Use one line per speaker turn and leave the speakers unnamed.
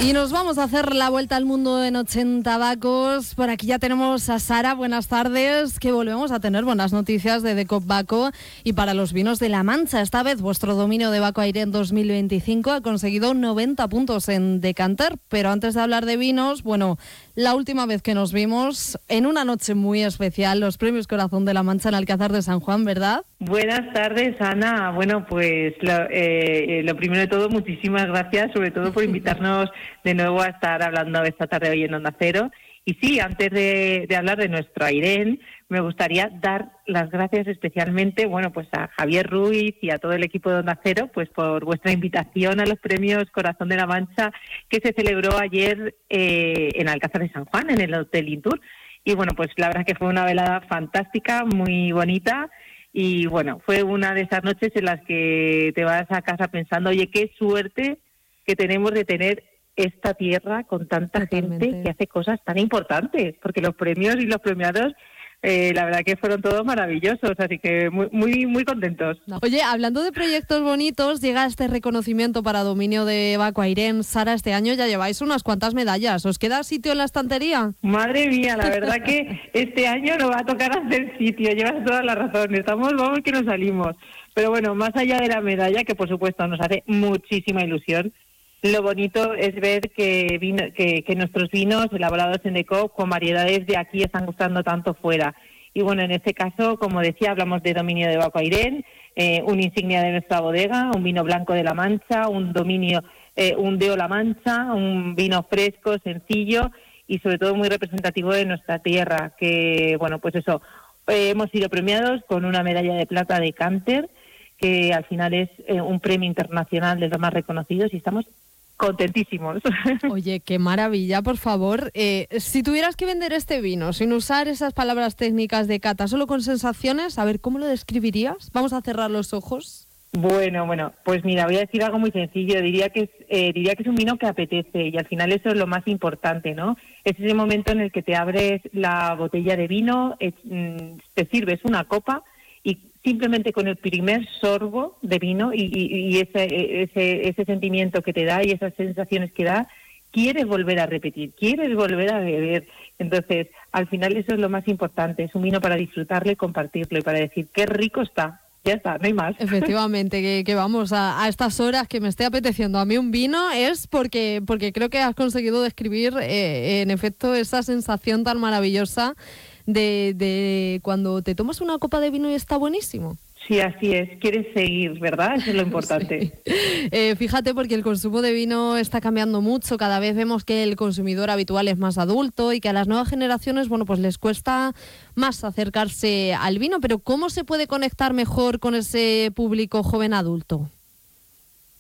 Y nos vamos a hacer la vuelta al mundo en 80 Tabacos. Por aquí ya tenemos a Sara. Buenas tardes, que volvemos a tener buenas noticias de Decop Baco y para los vinos de La Mancha. Esta vez vuestro dominio de Baco Airén 2025 ha conseguido 90 puntos en Decanter. Pero antes de hablar de vinos, bueno, la última vez que nos vimos, en una noche muy especial, los premios Corazón de La Mancha en Alcázar de San Juan, ¿verdad?
Buenas tardes, Ana. Bueno, pues lo primero de todo, muchísimas gracias, sobre todo por invitarnos de nuevo a estar hablando esta tarde hoy en Onda Cero. Y sí, antes de hablar de nuestro Airén, me gustaría dar las gracias especialmente, bueno, pues a Javier Ruiz y a todo el equipo de Onda Cero, pues por vuestra invitación a los premios Corazón de la Mancha que se celebró ayer en Alcázar de San Juan, en el Hotel Intur. Y bueno, pues la verdad que fue una velada fantástica, muy bonita. Y bueno, fue una de esas noches en las que te vas a casa pensando, oye, qué suerte que tenemos de tener esta tierra con tanta gente que hace cosas tan importantes, porque los premios y los premiados, la verdad que fueron todos maravillosos, así que muy contentos.
Oye, hablando de proyectos bonitos, llega este reconocimiento para dominio de Baco Airén. Sara, este año ya lleváis unas cuantas medallas. ¿Os queda sitio en la estantería?
Madre mía, la verdad que este año nos va a tocar hacer sitio, llevas toda la razón, vamos que nos salimos. Pero bueno, más allá de la medalla, que por supuesto nos hace muchísima ilusión, lo bonito es ver que nuestros vinos elaborados en Decop con variedades de aquí están gustando tanto fuera. Y bueno, en este caso, como decía, hablamos de dominio de Baco Airén, una insignia de nuestra bodega, un vino blanco de La Mancha, un Deo La Mancha, un vino fresco, sencillo y sobre todo muy representativo de nuestra tierra, que bueno, pues eso, hemos sido premiados con una medalla de plata de Decanter, que al final es un premio internacional de los más reconocidos y estamos contentísimos.
Oye, qué maravilla, por favor. Si tuvieras que vender este vino sin usar esas palabras técnicas de cata, solo con sensaciones, a ver, ¿cómo lo describirías? Vamos a cerrar los ojos.
Bueno, pues mira, voy a decir algo muy sencillo. Diría que es un vino que apetece y al final eso es lo más importante, ¿no? Es ese momento en el que te abres la botella de vino, te sirves una copa y simplemente con el primer sorbo de vino y ese sentimiento que te da y esas sensaciones que da, quieres volver a repetir, quieres volver a beber. Entonces, al final eso es lo más importante, es un vino para disfrutarlo y compartirlo y para decir qué rico está. Ya está, no hay más.
Efectivamente, que vamos a estas horas que me esté apeteciendo a mí un vino es porque creo que has conseguido describir en efecto esa sensación tan maravillosa de cuando te tomas una copa de vino y está buenísimo.
Sí, así es. Quieres seguir, ¿verdad? Eso es lo importante.
Sí. Fíjate, porque el consumo de vino está cambiando mucho. Cada vez vemos que el consumidor habitual es más adulto y que a las nuevas generaciones, bueno, pues les cuesta más acercarse al vino. Pero ¿cómo se puede conectar mejor con ese público joven adulto?